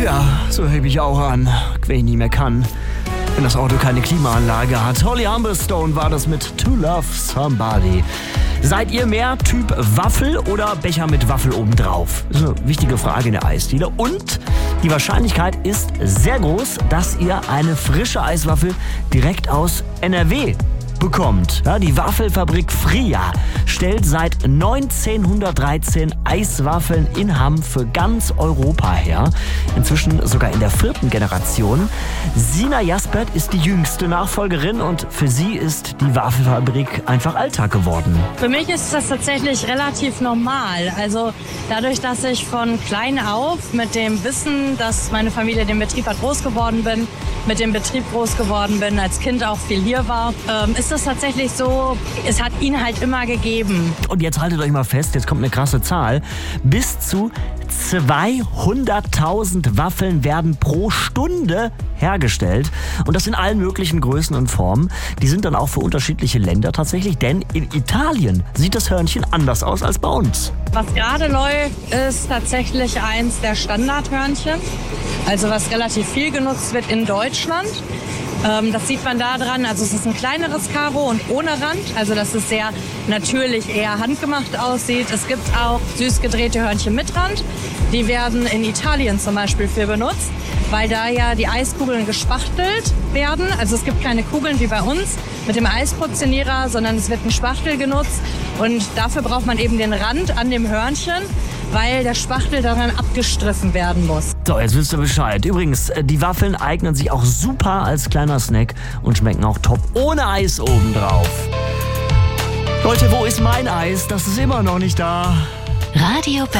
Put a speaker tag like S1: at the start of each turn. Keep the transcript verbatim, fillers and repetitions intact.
S1: Ja, so hebe ich auch an, wenn ich nicht mehr kann. Wenn das Auto keine Klimaanlage hat. Holly Humberstone war das mit To Love Somebody. Seid ihr mehr Typ Waffel oder Becher mit Waffel obendrauf? Das ist eine wichtige Frage in der Eisdiele. Und die Wahrscheinlichkeit ist sehr groß, dass ihr eine frische Eiswaffel direkt aus N R W bekommt. Ja, die Waffelfabrik Fria stellt seit neunzehnhundertdreizehn Eiswaffeln in Hamm für ganz Europa her. Inzwischen sogar in der vierten Generation. Sina Jaspert ist die jüngste Nachfolgerin und für sie ist die Waffelfabrik einfach Alltag geworden.
S2: Für mich ist das tatsächlich relativ normal. Also dadurch, dass ich von klein auf mit dem Wissen, dass meine Familie den Betrieb hat, groß geworden bin, mit dem Betrieb groß geworden bin, als Kind auch viel hier war, ähm, ist das tatsächlich so, es hat ihn halt immer gegeben.
S1: Und jetzt haltet euch mal fest, jetzt kommt eine krasse Zahl. Bis zu zweihunderttausend Waffeln werden pro Stunde hergestellt. Und das in allen möglichen Größen und Formen. Die sind dann auch für unterschiedliche Länder tatsächlich, denn in Italien sieht das Hörnchen anders aus als bei uns.
S2: Was gerade läuft, ist tatsächlich eins der Standardhörnchen. Also was relativ viel genutzt wird in Deutschland. Ähm, das sieht man da dran. Also es ist ein kleineres Karo und ohne Rand. Also dass es sehr natürlich eher handgemacht aussieht. Es gibt auch süß gedrehte Hörnchen mit Rand. Die werden in Italien zum Beispiel für benutzt, weil da ja die Eiskugeln gespachtelt werden. Also es gibt keine Kugeln wie bei uns mit dem Eisportionierer, sondern es wird ein Spachtel genutzt. Und dafür braucht man eben den Rand an dem Hörnchen, weil der Spachtel daran abgestriffen werden muss.
S1: So, jetzt wisst ihr Bescheid. Übrigens, die Waffeln eignen sich auch super als kleiner Snack und schmecken auch top ohne Eis obendrauf. Leute, wo ist mein Eis? Das ist immer noch nicht da.
S3: Radio